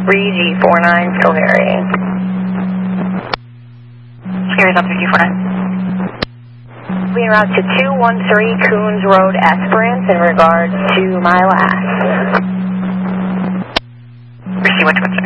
3G49, still varying. Sierra's up 3G49. Being route to 213 Coons Road, Esperance, in regards to my last. Receive 123.